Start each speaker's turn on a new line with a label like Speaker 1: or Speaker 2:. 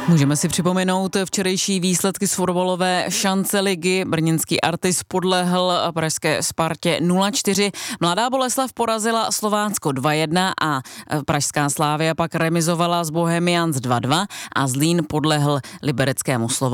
Speaker 1: Můžeme si připomenout včerejší výsledky z fotbalové šance ligy. Brněnský Artis podlehl pražské Spartě 0-4. Mladá Boleslav porazila Slovácko 2-1 a pražská Slavia pak remizovala s Bohemians 2-2 a Zlín podlehl libereckému Slovácku